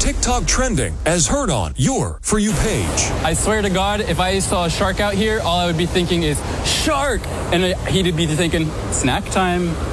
TikTok trending as heard on your For You page. I swear to God, if I saw a shark out here, all I would be thinking is, shark! And he'd be thinking, snack time.